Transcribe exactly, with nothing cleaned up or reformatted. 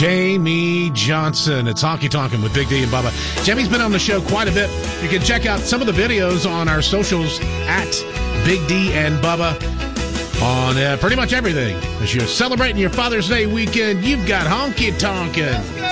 Jamie Johnson. It's Honky Tonkin' with Big D and Bubba. Jamie's been on the show quite a bit. You can check out some of the videos on our socials at Big D and Bubba on uh, pretty much everything. As you're celebrating your Father's Day weekend, you've got Honky Tonkin'.